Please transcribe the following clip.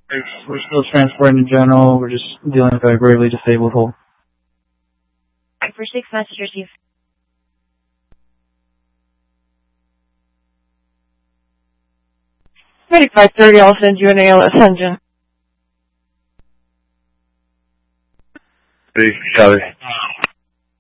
We're still transporting in general. We're just dealing with a gravely disabled hole. For 6 message received. 3530, I'll send you an ALS engine. Copy.